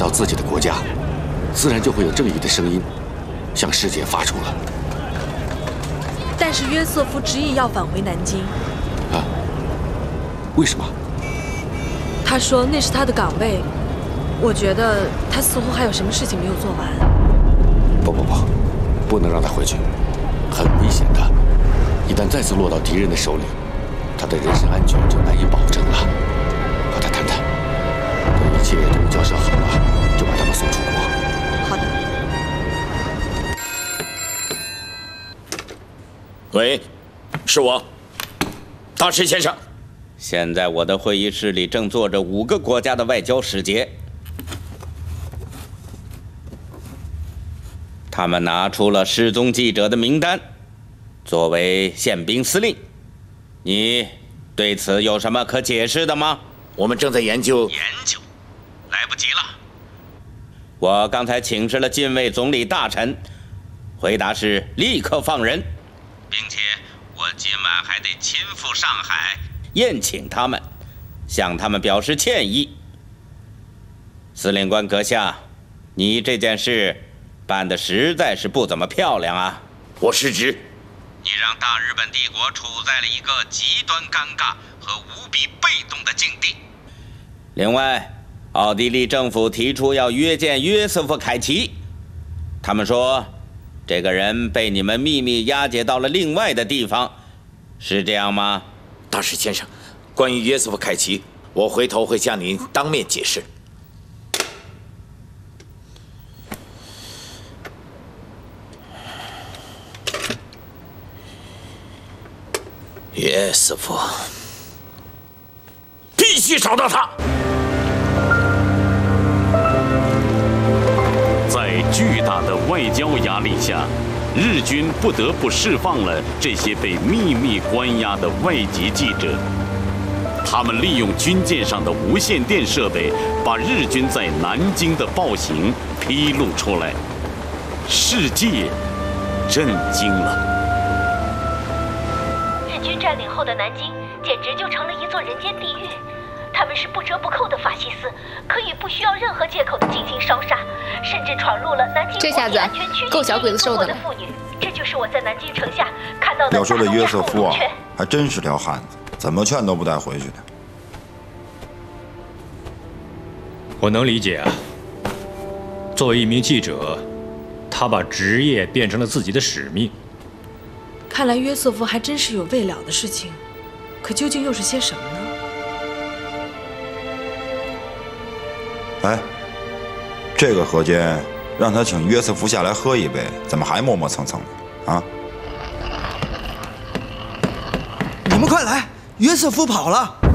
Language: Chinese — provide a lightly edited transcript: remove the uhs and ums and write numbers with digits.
到自己的国家，自然就会有正义的声音向世界发出了。 但是约瑟夫执意要返回南京。 啊？为什么？ 他说那是他的岗位，我觉得他似乎还有什么事情没有做完。不能让他回去，很危险的。一旦再次落到敌人的手里，他的人身安全就难以保证了。和他谈谈，等一切都交涉好了，就把他们送出国。 好的。 喂，是我，大石先生。 现在我的会议室里正坐着5个国家的外交使节，他们拿出了失踪记者的名单，作为宪兵司令，你对此有什么可解释的吗？ 我们正在研究， 来不及了。我刚才请示了近卫总理大臣，回答是立刻放人，并且我今晚还得亲赴上海宴请他们，向他们表示歉意。司令官阁下，你这件事办得实在是不怎么漂亮啊！ 我失职。 你让大日本帝国处在了一个极端尴尬和无比被动的境地。另外，奥地利政府提出要约见约瑟夫·凯奇，他们说这个人被你们秘密押解到了另外的地方，是这样吗？ 大石先生，关于约瑟夫·凯奇，我回头会向您当面解释。约瑟夫，必须找到他。 在巨大的外交压力下，日军不得不释放了这些被秘密关押的外籍记者。他们利用军舰上的无线电设备，把日军在南京的暴行披露出来，世界震惊了。 日军占领后的南京简直就成了一座人间地狱。他们是不折不扣的法西斯，可以不需要任何借口的进行烧杀，甚至闯入了南京国际安全区够小鬼子受的了。 妇女，这就是我在南京城下看到的。 要说这约瑟夫啊，还真是条汉子，怎么劝都不带回去的。 我能理解啊。作为一名记者，他把职业变成了自己的使命。 看来约瑟夫还真是有未了的事情，可究竟又是些什么呢？ 哎，这个河间让他请约瑟夫下来喝一杯，怎么还磨磨蹭蹭的啊？ 你们快来，约瑟夫跑了！